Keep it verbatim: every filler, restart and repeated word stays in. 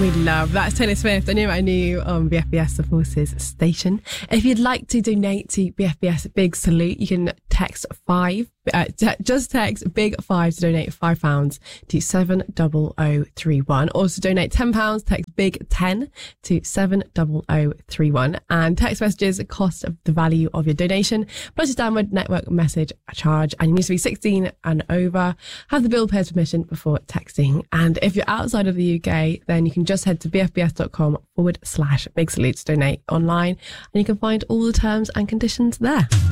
We love that's Taylor Swift. I knew I knew on B F B S, the Forces station. If you'd like to donate to B F B S Big Salute, you can text five, uh, te- just text Big Five to donate five pounds to seven zero zero three one. Also donate ten pounds, text Big Ten to seven zero zero three one. And text messages cost of the value of your donation plus your download network message charge. And you need to be sixteen and over. Have the bill paid permission before texting. And if you're outside of the U K, then you can just head to bfbs.com forward slash big salute to donate online, and you can find all the terms and conditions there.